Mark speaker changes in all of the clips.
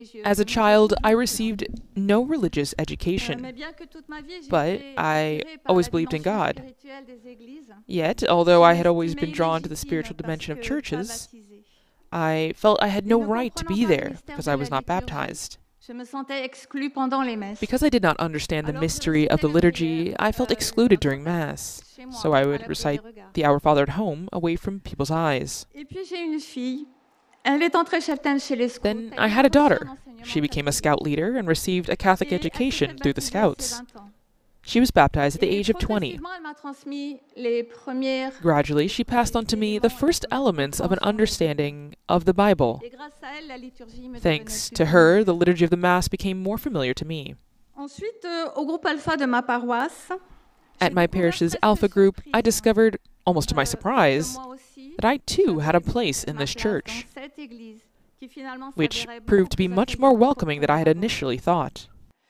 Speaker 1: As a child, I received no religious education, but I always believed in God. Yet, although I had always been drawn to the spiritual dimension of churches, I felt I had no right to be there because I was not baptized. Because I did not understand the mystery of the liturgy, I felt excluded during Mass, so I would recite the Our Father at home, away from people's eyes. Then I had a daughter. She became a scout leader and received a Catholic education through the Scouts. She was baptized at the age of 20. Gradually, she passed on to me the first elements of an understanding of the Bible. Thanks to her, the liturgy of the Mass became more familiar to me. At my parish's Alpha group, I discovered, almost to my surprise, that I too had a place in this church, which proved to be much more welcoming than I had initially thought.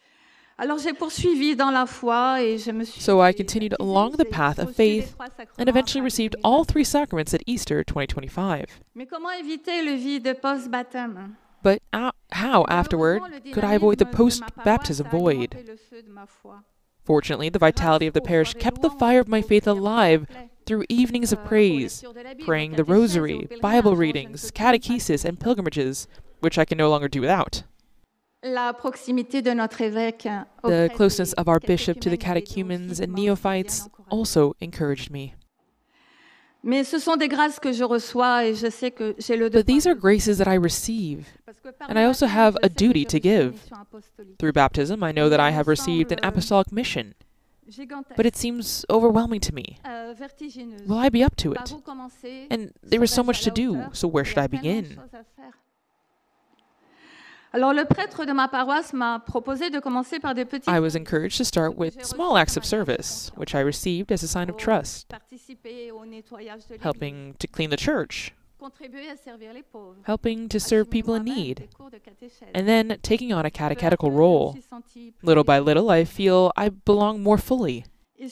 Speaker 1: So I continued along the path of faith and eventually received all 3 sacraments at Easter 2025. But how afterward could I avoid the post-baptism void? Fortunately, the vitality of the parish kept the fire of my faith alive through evenings of praise, praying the rosary, Bible readings, catechesis, and pilgrimages, which I can no longer do without. The closeness of our bishop to the catechumens and neophytes also encouraged me. But these are graces that I receive, and I also have a duty to give. Through baptism, I know that I have received an apostolic mission, but it seems overwhelming to me. Will I be up to it? And there is so much to do, so where should I begin? I was encouraged to start with small acts of service, which I received as a sign of trust, helping to clean the church, helping to serve people in need, and then taking on a catechetical role. Little by little, I feel I belong more fully.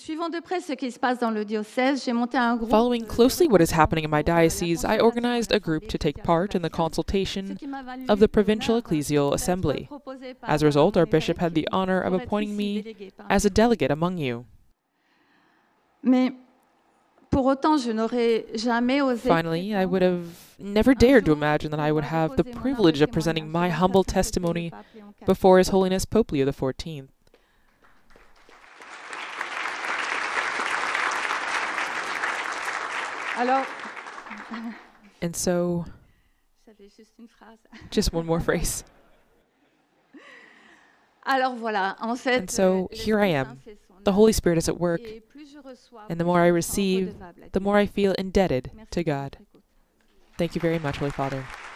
Speaker 1: Following closely what is happening in my diocese, I organized a group to take part in the consultation of the Provincial Ecclesial Assembly. As a result, our bishop had the honor of appointing me as a delegate among you. Finally, I would have never dared to imagine that I would have the privilege of presenting my humble testimony before His Holiness Pope Leo XIV. And so, just one more phrase. And so, here I am. The Holy Spirit is at work, and the more I receive, the more I feel indebted to God. Thank you very much, Holy Father.